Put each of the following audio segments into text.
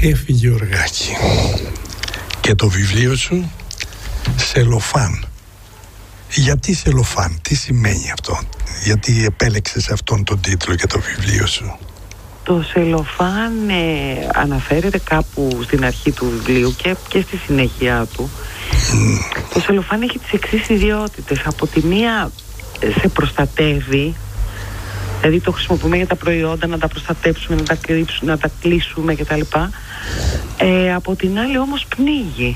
Έφυγε Γεωργάκη. Και το βιβλίο σου Σελοφάν. Γιατί Σελοφάν, τι σημαίνει αυτό? Γιατί επέλεξες αυτόν τον τίτλο για το βιβλίο σου? Το Σελοφάν αναφέρεται κάπου στην αρχή του βιβλίου και στη συνέχεια του. Το Σελοφάν έχει τις εξής ιδιότητες. Από τη μία σε προστατεύει, δηλαδή το χρησιμοποιούμε για τα προϊόντα, να τα προστατέψουμε, να τα κρύψουμε, να τα κλείσουμε κτλ. Από την άλλη όμως πνίγει.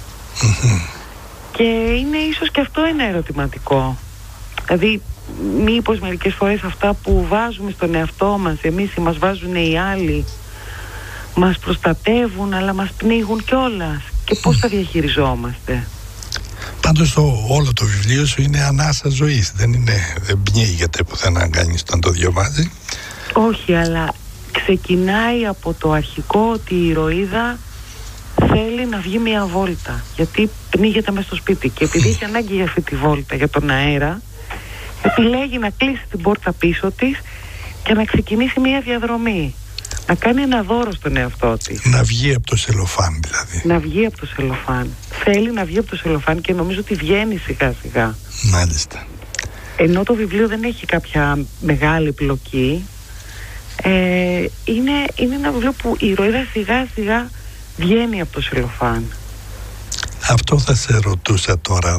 Και είναι ίσως και αυτό ένα ερωτηματικό. Δηλαδή μήπως μερικές φορές αυτά που βάζουμε στον εαυτό μας εμείς ή μας βάζουν οι άλλοι μας προστατεύουν αλλά μας πνίγουν κιόλας, και πώς τα διαχειριζόμαστε? Πάντως όλο το βιβλίο σου είναι ανάσα ζωής, δεν πνίγεται πουθενά κανείς όταν το διαβάζει. Όχι, αλλά ξεκινάει από το αρχικό ότι η ηρωίδα θέλει να βγει μια βόλτα, γιατί πνίγεται μες στο σπίτι και επειδή έχει ανάγκη για αυτή τη βόλτα, για τον αέρα, επιλέγει να κλείσει την πόρτα πίσω της και να ξεκινήσει μια διαδρομή, να κάνει ένα δώρο στον εαυτό της. Να βγει από το σελοφάν δηλαδή. Να βγει από το σελοφάν. Θέλει να βγει από το σελοφάν και νομίζω ότι βγαίνει σιγά σιγά. Μάλιστα. Ενώ το βιβλίο δεν έχει κάποια μεγάλη πλοκή, είναι ένα βιβλίο που η ηρωίδα σιγά σιγά βγαίνει από το σελοφάν. Αυτό θα σε ρωτούσα τώρα.